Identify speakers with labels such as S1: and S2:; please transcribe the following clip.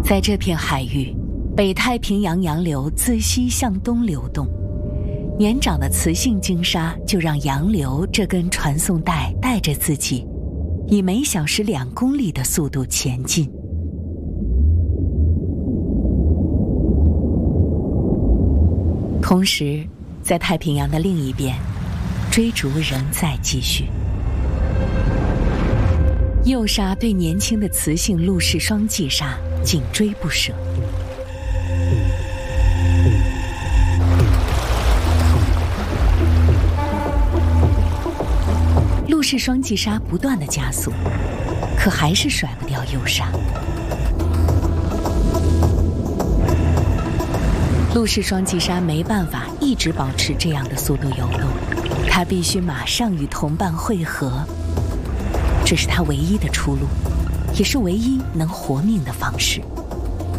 S1: 在这片海域，北太平洋洋流自西向东流动，年长的雌性鲸鲨就让洋流这根传送带带着自己，以每小时2公里的速度前进。同时，在太平洋的另一边，追逐仍在继续。幼鲨对年轻的雌性陆氏双髻鲨紧追不舍。陆氏双髻鲨不断地加速，可还是甩不掉幼鲨。陆氏双髻鲨没办法一直保持这样的速度游动，它必须马上与同伴会合，这是它唯一的出路，也是唯一能活命的方式。